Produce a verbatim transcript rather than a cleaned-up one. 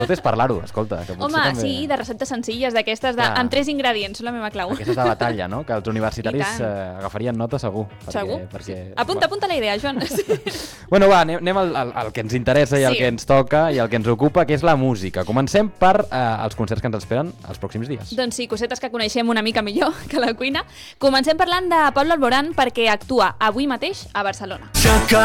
Tot és parlar-ho, escolta. Que Home, també... sí, de receptes senzilles, d'aquestes de... amb tres ingredients, són la meva clau. Aquesta és de batalla, no? Que els universitaris eh, agafarien nota segur. Perquè, segur? Perquè... Apunta, apunta la idea, Joan. Bueno, va, anem, anem al, al, al que ens interessa i sí. al que ens toca i el que ens ocupa, que és la música. Comencem per eh, els concerts que ens esperen els pròxims dies. Doncs sí, cosetes que coneixem una mica millor que la cuina. Comencem parlant de Pablo Alborán perquè actua avui mateix a Barcelona.